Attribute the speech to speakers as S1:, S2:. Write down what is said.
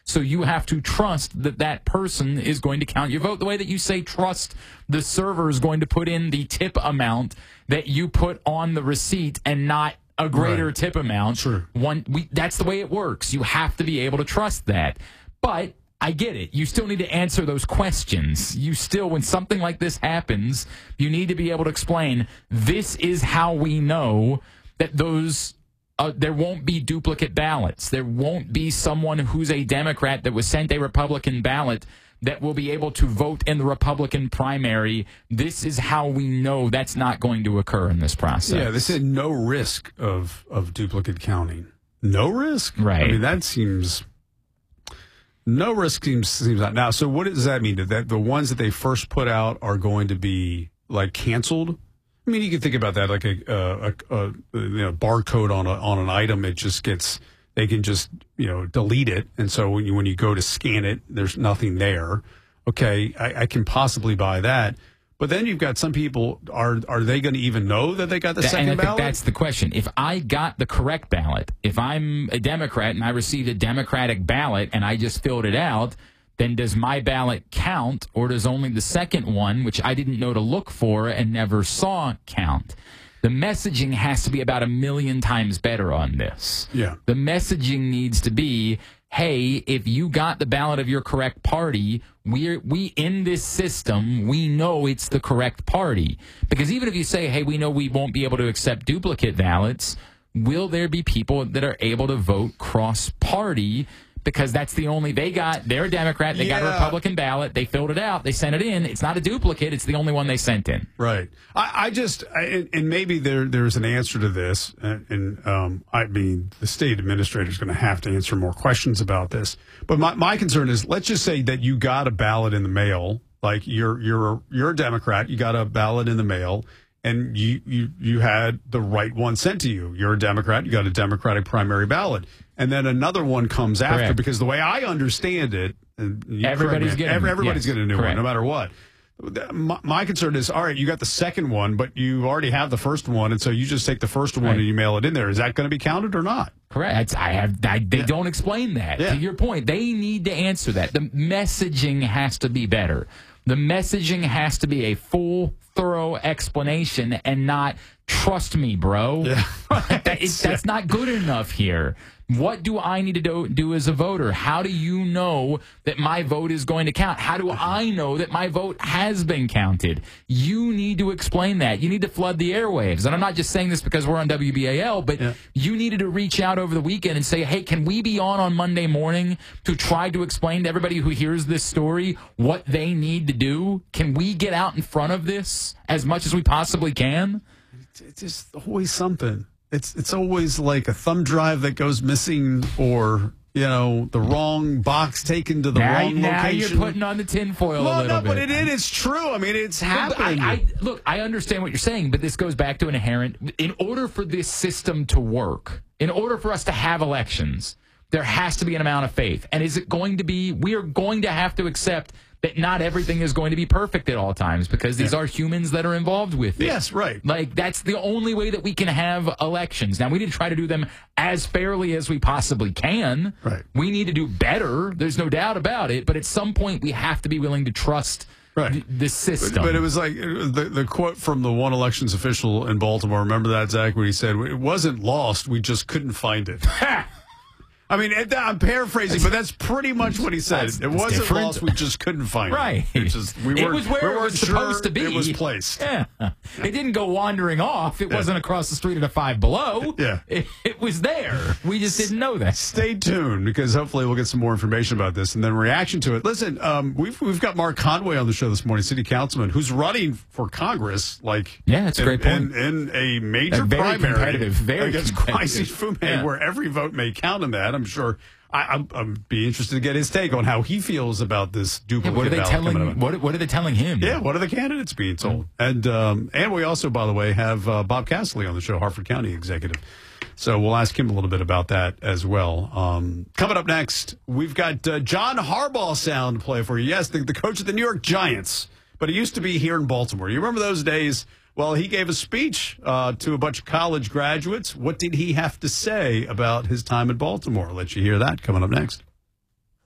S1: So you have to trust that that person is going to count your vote. The way that you say trust the server is going to put in the tip amount that you put on the receipt and not a greater tip amount.
S2: Sure.
S1: That's the way it works. You have to be able to trust that. But I get it. You still need to answer those questions. You still, when something like this happens, you need to be able to explain, this is how we know that those there won't be duplicate ballots. There won't be someone who's a Democrat that was sent a Republican ballot that will be able to vote in the Republican primary. This is how we know that's not going to occur in this process.
S2: Yeah, they said no risk of duplicate counting. No risk?
S1: Right.
S2: I mean, that seems... No risk seems out. Now, so what does that mean? That the ones that they first put out are going to be, like, canceled? I mean, you can think about that like a barcode on an item. It just gets... They can just, delete it. And so when you go to scan it, there's nothing there. Okay, I can possibly buy that. But then you've got some people, are they going to even know that they got the second ballot?
S1: I think that's the question. If I got the correct ballot, if I'm a Democrat and I received a Democratic ballot and I just filled it out, then does my ballot count, or does only the second one, which I didn't know to look for and never saw, count? The messaging has to be about 1 million times better on this.
S2: Yeah.
S1: The messaging needs to be, hey, if you got the ballot of your correct party, we in this system, we know it's the correct party. Because even if you say, hey, we know we won't be able to accept duplicate ballots, will there be people that are able to vote cross-party? Because that's the only, they're a Democrat, they got a Republican ballot, they filled it out, they sent it in. It's not a duplicate, it's the only one they sent in.
S2: Right. And maybe there's an answer to this, and I mean, the state administrator is going to have to answer more questions about this. But my concern is, let's just say that you got a ballot in the mail, like you're a Democrat, you got a ballot in the mail, and you had the right one sent to you. You're a Democrat, you got a Democratic primary ballot. And then another one comes after.
S1: Correct.
S2: Because the way I understand it, and
S1: everybody's getting
S2: a new one, no matter what. My concern is, all right, you got the second one, but you already have the first one, and so you just take the first one and you mail it in there. Is that going to be counted or not?
S1: Correct. They don't explain that.
S2: Yeah.
S1: To your point, they need to answer that. The messaging has to be better. The messaging has to be a full, thorough explanation and not, trust me, bro.
S2: Yeah.
S1: That's not good enough here. What do I need to do as a voter? How do you know that my vote is going to count? How do I know that my vote has been counted? You need to explain that. You need to flood the airwaves. And I'm not just saying this because we're on WBAL, but you needed to reach out over the weekend and say, hey, can we be on Monday morning to try to explain to everybody who hears this story what they need to do? Can we get out in front of this as much as we possibly can?
S2: It's just always something. It's always like a thumb drive that goes missing, or the wrong box taken to the wrong location.
S1: Now you're putting on the tinfoil a little bit.
S2: But it's true. I mean, it's happening.
S1: Look, I understand what you're saying, but this goes back to an inherent. In order for this system to work, in order for us to have elections, there has to be an amount of faith. And is it going to be? We are going to have to accept that not everything is going to be perfect at all times, because these are humans that are involved with it.
S2: Yes, right.
S1: Like, that's the only way that we can have elections. Now, we need to try to do them as fairly as we possibly can.
S2: Right.
S1: We need to do better. There's no doubt about it. But at some point, we have to be willing to trust the system.
S2: But it was like the quote from the one elections official in Baltimore. Remember that, Zach, when he said, it wasn't lost, we just couldn't find it. I mean, I'm paraphrasing, but that's pretty much what he said. It wasn't
S1: different.
S2: Lost, we just couldn't find it.
S1: Right.
S2: We
S1: it was where it was supposed to be.
S2: It was placed.
S1: Yeah. It didn't go wandering off. It wasn't across the street at a Five Below.
S2: Yeah.
S1: It was there. We just didn't know that.
S2: Stay tuned, because hopefully we'll get some more information about this and then reaction to it. Listen, we've got Mark Conway on the show this morning, city councilman, who's running for Congress.
S1: That's a great point.
S2: In a major
S1: very
S2: primary
S1: competitive.
S2: against Kwasi Fume, where every vote may count in that. I'm sure. I'd be interested to get his take on how he feels about this duplicate.
S1: What are they telling? What are they telling him?
S2: Yeah, what are the candidates being told? And we also, by the way, have Bob Castley on the show, Harford County executive. So we'll ask him a little bit about that as well. Coming up next, we've got John Harbaugh sound to play for you. Yes, the coach of the New York Giants, but he used to be here in Baltimore. You remember those days? Well, he gave a speech to a bunch of college graduates. What did he have to say about his time in Baltimore? I'll let you hear that coming up next.